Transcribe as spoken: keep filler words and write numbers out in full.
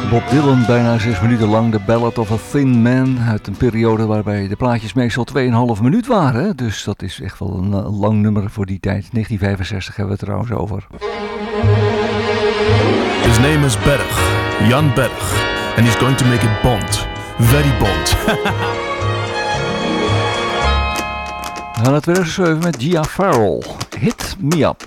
Bob Dylan, bijna zes minuten lang, The Ballad of a Thin Man, uit een periode waarbij de plaatjes meestal twee komma vijf minuut waren. Dus dat is echt wel een, een lang nummer voor die tijd. negentien vijfenzestig hebben we het trouwens over. His name is Berg, Jan Berg, and he's going to make it Bond. Very Bond. We gaan naar tweeduizend zeven met Gia Farrell. Hit Me Up.